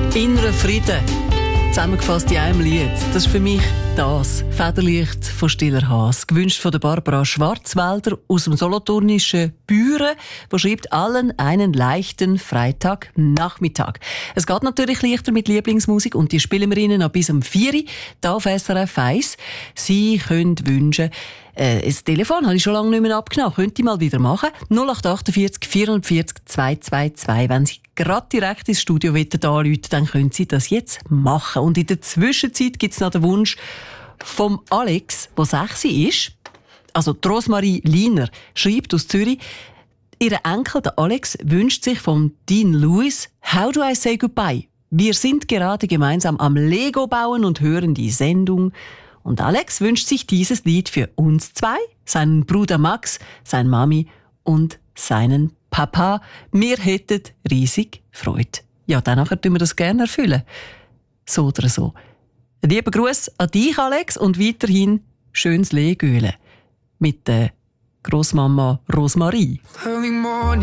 Innerer Frieden. Zusammengefasst in einem Lied. Das ist für mich das Federlicht von Stiller Haas. Gewünscht von der Barbara Schwarzwälder aus dem solothurnischen Büren, die schreibt, allen einen leichten Freitagnachmittag. Es geht natürlich leichter mit Lieblingsmusik und die spielen wir Ihnen noch bis um 4 Uhr hier auf SRF 1. Sie können wünschen, das Telefon habe ich schon lange nicht mehr abgenommen. Könnte ich mal wieder machen. 0848 440 222. Wenn Sie gerade direkt ins Studio anrufen, dann können Sie das jetzt machen. Und in der Zwischenzeit gibt es noch den Wunsch vom Alex, der 6 ist. Also die Rosmarie Liner schreibt aus Zürich, ihr Enkel, der Alex, wünscht sich von Dean Lewis «How do I say goodbye?» Wir sind gerade gemeinsam am Lego bauen und hören die Sendung. Und Alex wünscht sich dieses Lied für uns zwei, seinen Bruder Max, seine Mami und seinen Papa. Wir hätten riesig Freude. Ja, dann tun wir das gerne erfüllen. So oder so. Lieber Gruß an dich, Alex, und weiterhin schönes Legöle mit der Grossmama Rosmarie.